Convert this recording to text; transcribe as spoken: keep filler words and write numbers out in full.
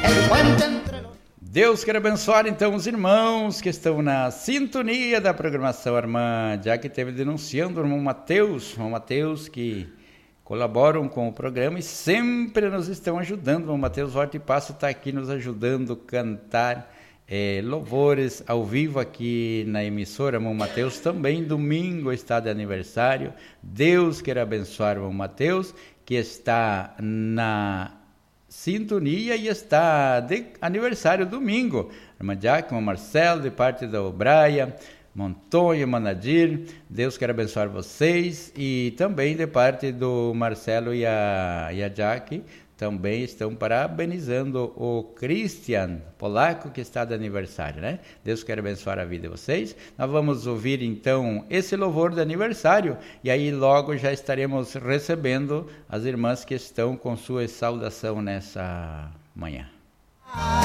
el puente entre los... Deus quer abençoar então os irmãos que estão na sintonia da programação, irmã, já que teve denunciando o irmão Mateus, irmão Mateus que colaboram com o programa e sempre nos estão ajudando. O irmão Mateus Horta e Passo está aqui nos ajudando a cantar é, louvores ao vivo aqui na emissora. Irmão Mateus também domingo está de aniversário. Deus quer abençoar o irmão Mateus que está na sintonia e está de aniversário domingo. Irmã Jack, irmão Marcelo, de parte da Obraia, Montonho, Manadir, Deus quer abençoar vocês. E também de parte do Marcelo e a, e a Jack, também estão parabenizando o Christian Polaco, que está de aniversário, né? Deus quer abençoar a vida de vocês. Nós vamos ouvir, então, esse louvor de aniversário, e aí logo já estaremos recebendo as irmãs que estão com sua saudação nessa manhã.